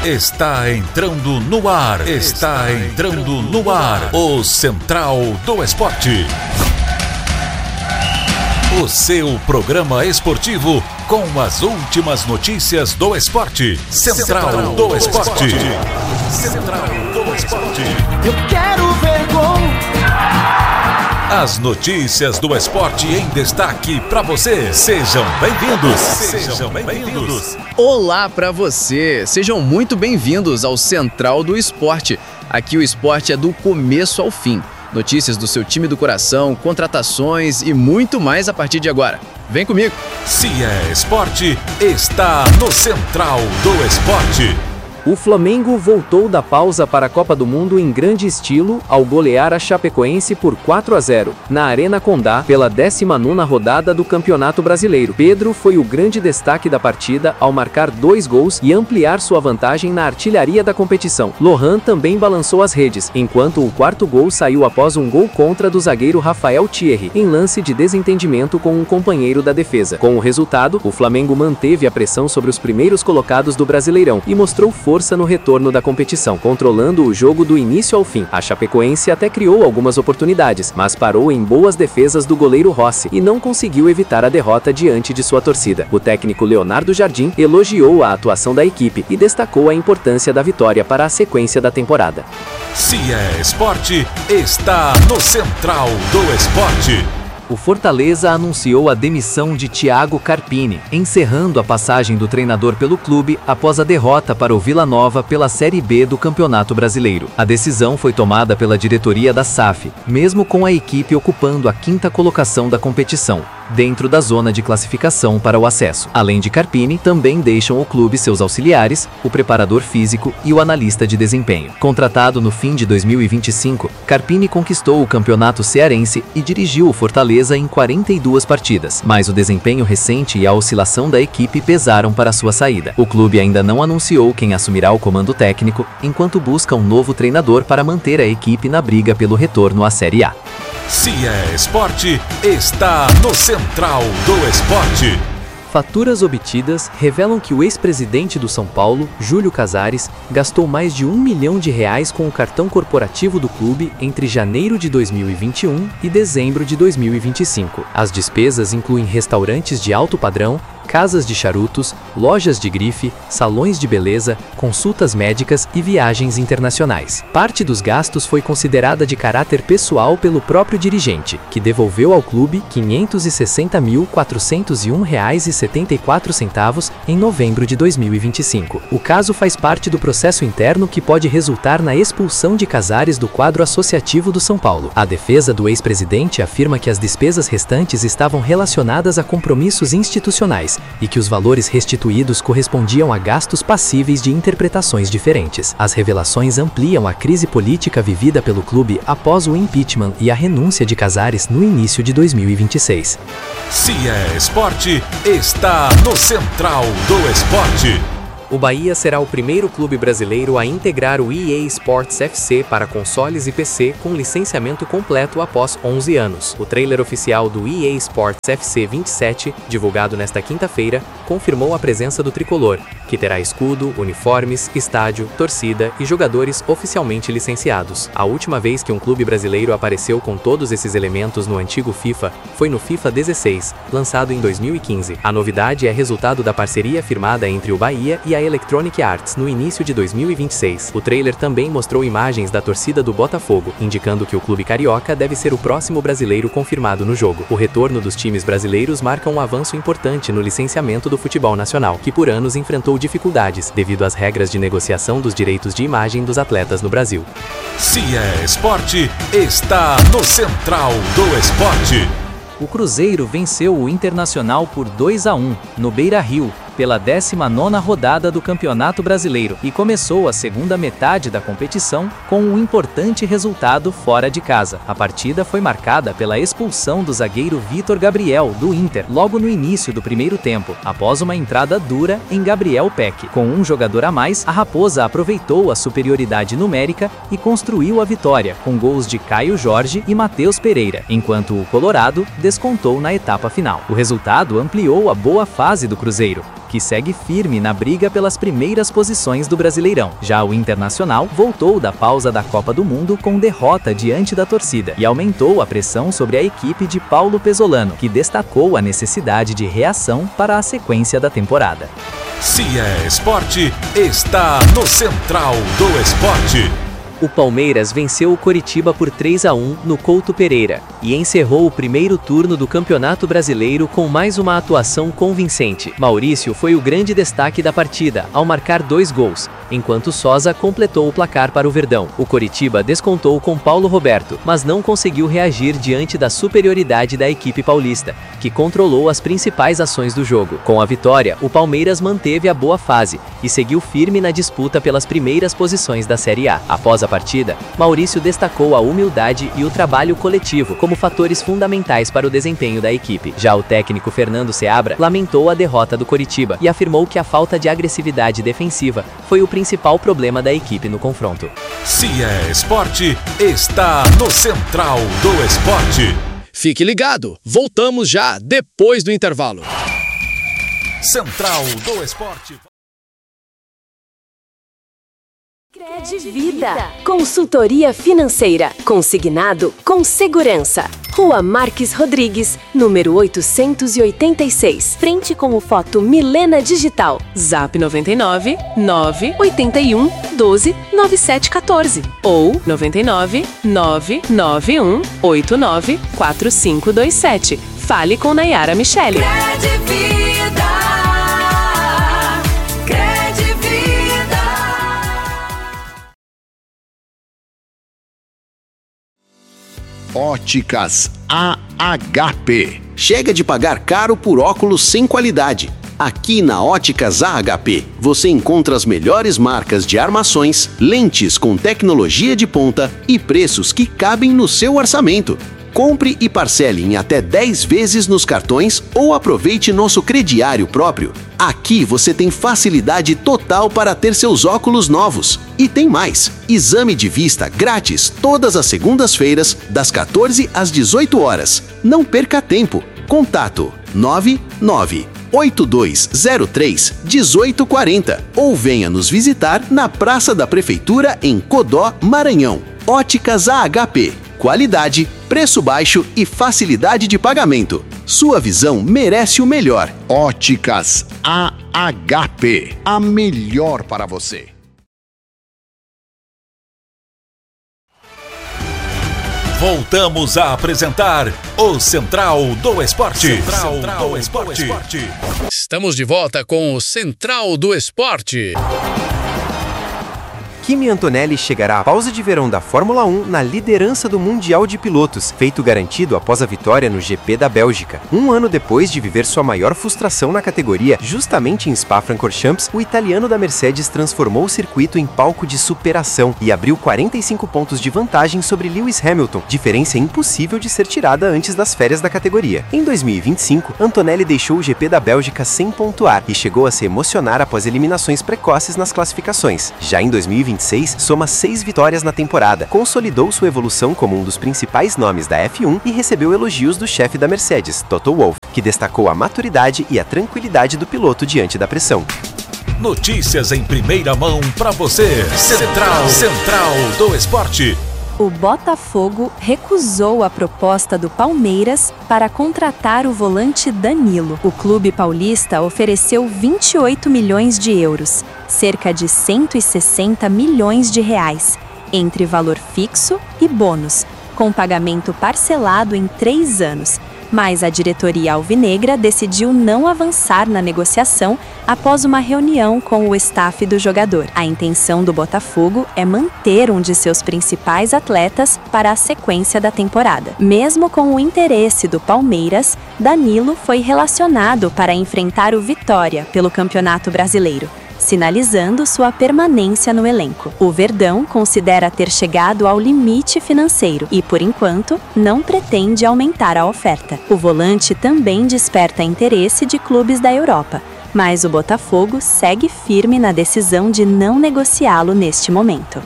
Está entrando no ar. Está entrando no ar. O Central do Esporte. O seu programa esportivo com as últimas notícias do esporte. Central do Esporte. Central do Esporte. Eu quero ver gol. As notícias do esporte em destaque para você. Sejam bem-vindos. Sejam bem-vindos. Olá para você. Sejam muito bem-vindos ao Central do Esporte. Aqui o esporte é do começo ao fim. Notícias do seu time do coração, contratações e muito mais a partir de agora. Vem comigo. Se é esporte, está no Central do Esporte. O Flamengo voltou da pausa para a Copa do Mundo em grande estilo ao golear a Chapecoense por 4-0, na Arena Condá, pela 19ª rodada do Campeonato Brasileiro. Pedro foi o grande destaque da partida ao marcar 2 gols e ampliar sua vantagem na artilharia da competição. Lohan também balançou as redes, enquanto o 4º gol saiu após um gol contra do zagueiro Rafael Thierry, em lance de desentendimento com um companheiro da defesa. Com o resultado, o Flamengo manteve a pressão sobre os primeiros colocados do Brasileirão e mostrou força no retorno da competição, controlando o jogo do início ao fim. A Chapecoense até criou algumas oportunidades, mas parou em boas defesas do goleiro Rossi e não conseguiu evitar a derrota diante de sua torcida. O técnico Leonardo Jardim elogiou a atuação da equipe e destacou a importância da vitória para a sequência da temporada. Se é esporte, está no Central do Esporte. O Fortaleza anunciou a demissão de Thiago Carpini, encerrando a passagem do treinador pelo clube após a derrota para o Vila Nova pela Série B do Campeonato Brasileiro. A decisão foi tomada pela diretoria da SAF, mesmo com a equipe ocupando a 5ª colocação da competição, dentro da zona de classificação para o acesso. Além de Carpini, também deixam o clube seus auxiliares, o preparador físico e o analista de desempenho. Contratado no fim de 2025, Carpini conquistou o Campeonato Cearense e dirigiu o Fortaleza em 42 partidas, mas o desempenho recente e a oscilação da equipe pesaram para sua saída. O clube ainda não anunciou quem assumirá o comando técnico, enquanto busca um novo treinador para manter a equipe na briga pelo retorno à Série A. Se é esporte, está no Central do Esporte. Faturas obtidas revelam que o ex-presidente do São Paulo, Júlio Casares, gastou mais de R$1 milhão com o cartão corporativo do clube entre janeiro de 2021 e dezembro de 2025. As despesas incluem restaurantes de alto padrão, casas de charutos, lojas de grife, salões de beleza, consultas médicas e viagens internacionais. Parte dos gastos foi considerada de caráter pessoal pelo próprio dirigente, que devolveu ao clube R$ 560.401,74 em novembro de 2025. O caso faz parte do processo interno que pode resultar na expulsão de Casares do quadro associativo do São Paulo. A defesa do ex-presidente afirma que as despesas restantes estavam relacionadas a compromissos institucionais e que os valores restituídos correspondiam a gastos passíveis de interpretações diferentes. As revelações ampliam a crise política vivida pelo clube após o impeachment e a renúncia de Casares no início de 2026. Se é esporte, está no Central do Esporte. O Bahia será o primeiro clube brasileiro a integrar o EA Sports FC para consoles e PC com licenciamento completo após 11 anos. O trailer oficial do EA Sports FC 27, divulgado nesta quinta-feira, confirmou a presença do tricolor, que terá escudo, uniformes, estádio, torcida e jogadores oficialmente licenciados. A última vez que um clube brasileiro apareceu com todos esses elementos no antigo FIFA foi no FIFA 16, lançado em 2015. A novidade é resultado da parceria firmada entre o Bahia e a Electronic Arts no início de 2026. O trailer também mostrou imagens da torcida do Botafogo, indicando que o clube carioca deve ser o próximo brasileiro confirmado no jogo. O retorno dos times brasileiros marca um avanço importante no licenciamento do futebol nacional, que por anos enfrentou dificuldades devido às regras de negociação dos direitos de imagem dos atletas no Brasil. Se é esporte, está no Central do Esporte. O Cruzeiro venceu o Internacional por 2-1 no Beira-Rio, pela 19ª rodada do Campeonato Brasileiro e começou a segunda metade da competição com um importante resultado fora de casa. A partida foi marcada pela expulsão do zagueiro Vitor Gabriel, do Inter, logo no início do primeiro tempo, após uma entrada dura em Gabriel Peck. Com um jogador a mais, a Raposa aproveitou a superioridade numérica e construiu a vitória, com gols de Caio Jorge e Matheus Pereira, enquanto o Colorado descontou na etapa final. O resultado ampliou a boa fase do Cruzeiro, que que segue firme na briga pelas primeiras posições do Brasileirão. Já o Internacional voltou da pausa da Copa do Mundo com derrota diante da torcida e aumentou a pressão sobre a equipe de Paulo Pesolano, que destacou a necessidade de reação para a sequência da temporada. Se é esporte, está no Central do Esporte. O Palmeiras venceu o Coritiba por 3-1 no Couto Pereira e encerrou o primeiro turno do Campeonato Brasileiro com mais uma atuação convincente. Maurício foi o grande destaque da partida, ao marcar 2 gols, enquanto Sosa completou o placar para o Verdão. O Coritiba descontou com Paulo Roberto, mas não conseguiu reagir diante da superioridade da equipe paulista, que controlou as principais ações do jogo. Com a vitória, o Palmeiras manteve a boa fase e seguiu firme na disputa pelas primeiras posições da Série A. Após a partida, Maurício destacou a humildade e o trabalho coletivo como fatores fundamentais para o desempenho da equipe. Já o técnico Fernando Seabra lamentou a derrota do Coritiba e afirmou que a falta de agressividade defensiva foi o principal problema da equipe no confronto. Se é esporte, está no Central do Esporte. Fique ligado, voltamos já depois do intervalo. Central do Esporte. Credvida, consultoria financeira, consignado com segurança. Rua Marques Rodrigues, número 886, frente com o Foto Milena Digital. Zap 99 981 12 9714 ou 99 991 89 4527. Fale com Nayara Michele. Óticas AHP. Chega de pagar caro por óculos sem qualidade. Aqui na Óticas AHP, você encontra as melhores marcas de armações, lentes com tecnologia de ponta e preços que cabem no seu orçamento. Compre e parcele em até 10 vezes nos cartões ou aproveite nosso crediário próprio. Aqui você tem facilidade total para ter seus óculos novos. E tem mais! Exame de vista grátis todas as segundas-feiras, das 14 às 18 horas. Não perca tempo. Contato 9982031840 ou venha nos visitar na Praça da Prefeitura em Codó, Maranhão. Óticas AHP. Qualidade, preço baixo e facilidade de pagamento. Sua visão merece o melhor. Óticas AHP. A melhor para você. Voltamos a apresentar o Central do Esporte. Central do Esporte. Estamos de volta com o Central do Esporte. Kimi Antonelli chegará à pausa de verão da Fórmula 1 na liderança do Mundial de Pilotos, feito garantido após a vitória no GP da Bélgica. Um ano depois de viver sua maior frustração na categoria, justamente em Spa-Francorchamps, o italiano da Mercedes transformou o circuito em palco de superação e abriu 45 pontos de vantagem sobre Lewis Hamilton, diferença impossível de ser tirada antes das férias da categoria. Em 2025, Antonelli deixou o GP da Bélgica sem pontuar e chegou a se emocionar após eliminações precoces nas classificações. Já em 2026, soma 6 vitórias na temporada, consolidou sua evolução como um dos principais nomes da F1 e recebeu elogios do chefe da Mercedes, Toto Wolff, que destacou a maturidade e a tranquilidade do piloto diante da pressão. Notícias em primeira mão para você. Central do Esporte. O Botafogo recusou a proposta do Palmeiras para contratar o volante Danilo. O clube paulista ofereceu 28 milhões de euros, cerca de 160 milhões de reais, entre valor fixo e bônus, com pagamento parcelado em 3 anos. Mas a diretoria alvinegra decidiu não avançar na negociação após uma reunião com o staff do jogador. A intenção do Botafogo é manter um de seus principais atletas para a sequência da temporada. Mesmo com o interesse do Palmeiras, Danilo foi relacionado para enfrentar o Vitória pelo Campeonato Brasileiro, sinalizando sua permanência no elenco. O Verdão considera ter chegado ao limite financeiro e, por enquanto, não pretende aumentar a oferta. O volante também desperta interesse de clubes da Europa, mas o Botafogo segue firme na decisão de não negociá-lo neste momento.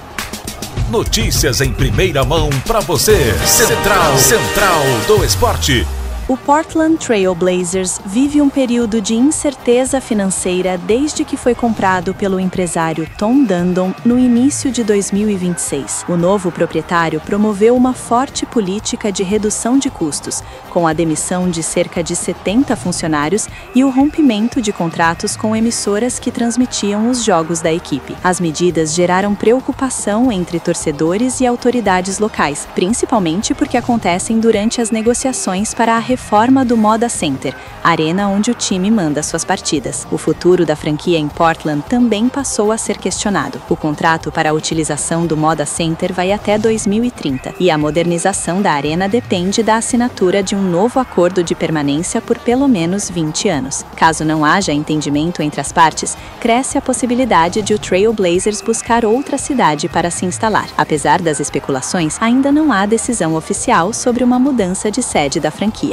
Notícias em primeira mão para você. Central do Esporte. O Portland Trail Blazers vive um período de incerteza financeira desde que foi comprado pelo empresário Tom Dundon no início de 2026. O novo proprietário promoveu uma forte política de redução de custos, com a demissão de cerca de 70 funcionários e o rompimento de contratos com emissoras que transmitiam os jogos da equipe. As medidas geraram preocupação entre torcedores e autoridades locais, principalmente porque acontecem durante as negociações para a reforma do Moda Center, arena onde o time manda suas partidas. O futuro da franquia em Portland também passou a ser questionado. O contrato para a utilização do Moda Center vai até 2030 e a modernização da arena depende da assinatura de um novo acordo de permanência por pelo menos 20 anos. Caso não haja entendimento entre as partes, cresce a possibilidade de o Trail Blazers buscar outra cidade para se instalar. Apesar das especulações, ainda não há decisão oficial sobre uma mudança de sede da franquia.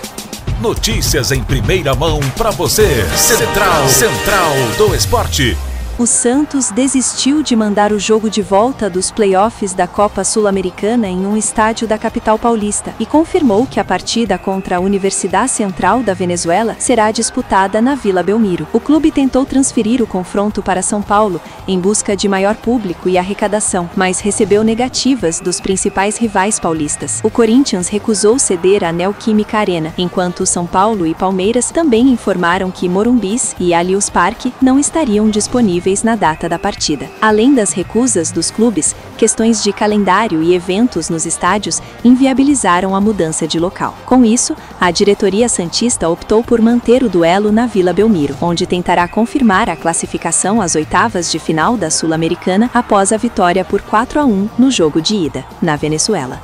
Notícias em primeira mão para você. Central do Esporte. O Santos desistiu de mandar o jogo de volta dos playoffs da Copa Sul-Americana em um estádio da capital paulista e confirmou que a partida contra a Universidade Central da Venezuela será disputada na Vila Belmiro. O clube tentou transferir o confronto para São Paulo em busca de maior público e arrecadação, mas recebeu negativas dos principais rivais paulistas. O Corinthians recusou ceder a Neoquímica Arena, enquanto São Paulo e Palmeiras também informaram que Morumbis e Allianz Parque não estariam disponíveis na data da partida. Além das recusas dos clubes, questões de calendário e eventos nos estádios inviabilizaram a mudança de local. Com isso, a diretoria santista optou por manter o duelo na Vila Belmiro, onde tentará confirmar a classificação às oitavas de final da Sul-Americana após a vitória por 4-1 no jogo de ida, na Venezuela.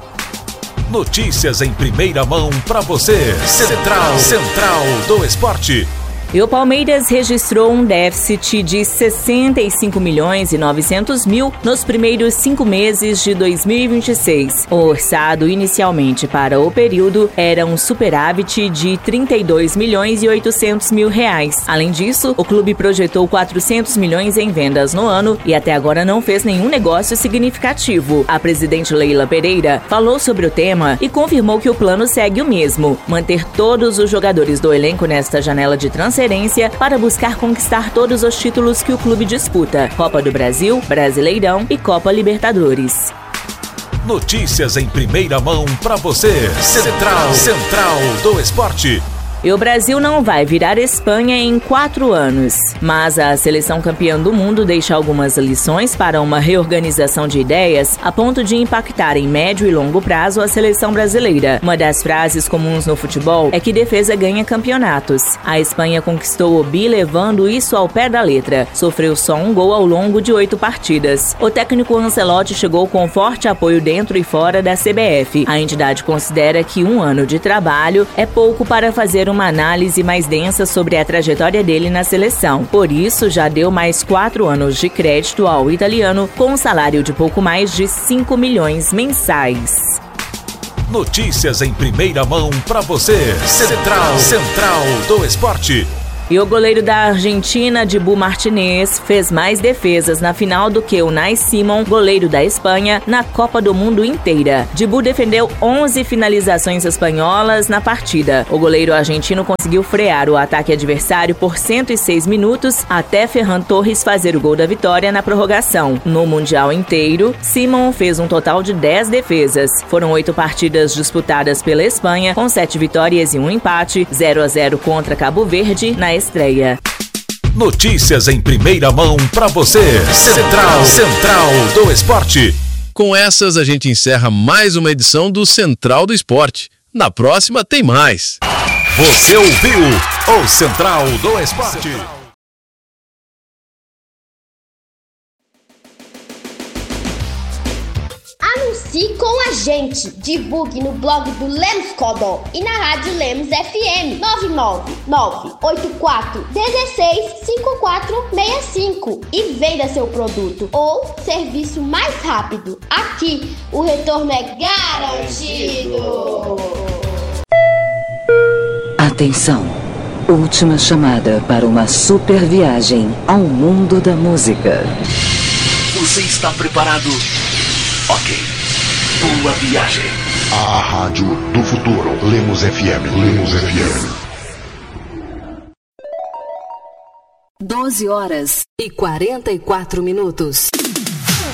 Notícias em primeira mão para você. Central do Esporte. E o Palmeiras registrou um déficit de 65 milhões e 900 mil nos primeiros 5 meses de 2026. O orçado inicialmente para o período era um superávit de 32 milhões e 800 mil reais. Além disso, o clube projetou 400 milhões em vendas no ano e até agora não fez nenhum negócio significativo. A presidente Leila Pereira falou sobre o tema e confirmou que o plano segue o mesmo: manter todos os jogadores do elenco nesta janela de transferência para buscar conquistar todos os títulos que o clube disputa: Copa do Brasil, Brasileirão e Copa Libertadores. Notícias em primeira mão para você. Central do Esporte. E o Brasil não vai virar Espanha em 4 anos, mas a seleção campeã do mundo deixa algumas lições para uma reorganização de ideias a ponto de impactar em médio e longo prazo a seleção brasileira. Uma das frases comuns no futebol é que defesa ganha campeonatos. A Espanha conquistou o bi levando isso ao pé da letra. Sofreu só um gol ao longo de 8 partidas. O técnico Ancelotti chegou com forte apoio dentro e fora da CBF. A entidade considera que 1 ano de trabalho é pouco para fazer uma análise mais densa sobre a trajetória dele na seleção. Por isso, já deu mais 4 anos de crédito ao italiano, com um salário de pouco mais de 5 milhões mensais. Notícias em primeira mão para você. Central do Esporte. E o goleiro da Argentina, Dibu Martínez, fez mais defesas na final do que o Nai Simon, goleiro da Espanha, na Copa do Mundo inteira. Dibu defendeu 11 finalizações espanholas na partida. O goleiro argentino conseguiu frear o ataque adversário por 106 minutos até Ferran Torres fazer o gol da vitória na prorrogação. No Mundial inteiro, Simon fez um total de 10 defesas. Foram 8 partidas disputadas pela Espanha, com 7 vitórias e 1 empate, 0-0 contra Cabo Verde na estreia. Notícias em primeira mão para você. Central do Esporte. Com essas, a gente encerra mais uma edição do Central do Esporte. Na próxima tem mais. Você ouviu o Central do Esporte. Anuncie com a gente. Divulgue no blog do Lemos Codó e na rádio Lemos FM 99984165465 e venda seu produto ou serviço mais rápido. Aqui o retorno é garantido. Atenção! Última chamada para uma super viagem ao mundo da música. Você está preparado? Ok. Boa viagem. A rádio do futuro. Lemos FM. Lemos FM. 12 horas e 44 minutos.